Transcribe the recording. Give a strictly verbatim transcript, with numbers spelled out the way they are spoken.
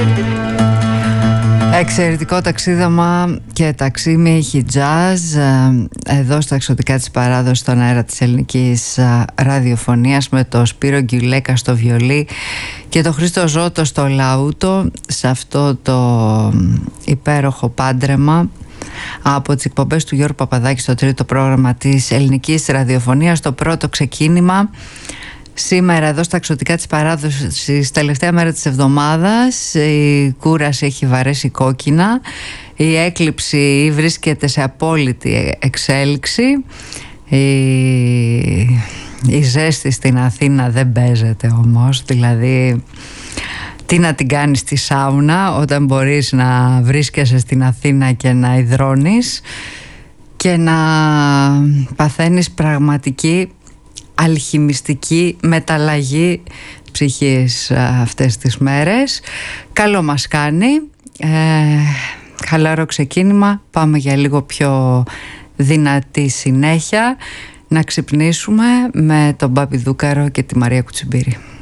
Εξαιρετικό ταξίδωμα και ταξίμι έχει jazz εδώ στα εξωτικά της παράδοσης στον αέρα της ελληνικής ραδιοφωνίας, με το Σπύρο Γκιουλέκα στο βιολί και το Χρήστο Ζώτο στο λαούτο, σε αυτό το υπέροχο πάντρεμα από τις εκπομπές του Γιώργου Παπαδάκη στο τρίτο πρόγραμμα της ελληνικής ραδιοφωνίας. Το πρώτο ξεκίνημα σήμερα εδώ στα εξωτικά της παράδοσης, τελευταία μέρα της εβδομάδας. Η κούραση έχει βαρέσει κόκκινα, η έκλειψη βρίσκεται σε απόλυτη εξέλιξη, η, η ζέστη στην Αθήνα δεν παίζεται όμως, δηλαδή τι να την κάνεις στη σάουνα όταν μπορείς να βρίσκεσαι στην Αθήνα και να υδρώνεις και να παθαίνεις πραγματική αλχημιστική μεταλλαγή ψυχής αυτές τις μέρες. Καλό μας κάνει, ε, χαλαρό ξεκίνημα, πάμε για λίγο πιο δυνατή συνέχεια, να ξυπνήσουμε με τον Μπάμπη Δούκαρο και τη Μαρία Κουτσιμπήρη.